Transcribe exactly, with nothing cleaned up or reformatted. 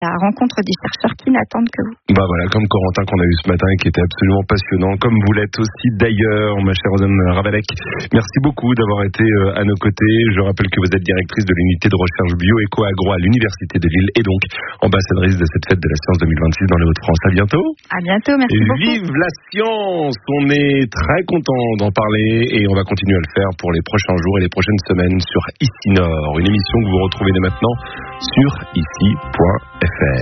la rencontre des chercheurs qui n'attendent que vous. Bah voilà, comme Corentin qu'on a eu ce matin et qui était absolument passionnant, comme vous l'êtes aussi d'ailleurs, ma chère Ozan Ravalek. Merci beaucoup d'avoir été à nos côtés. Je rappelle que vous êtes directrice de l'unité de recherche bio-éco-agro à l'Université de Lille et donc ambassadrice de cette fête de la science deux mille vingt-six dans les Hauts-de-France. À bientôt. À bientôt, merci et beaucoup. Vive la science! On est très content d'en parler et on va continuer à le faire pour les prochains jours et les prochaines semaines sur Ici Nord, une émission que vous retrouvez dès maintenant sur ici point f r.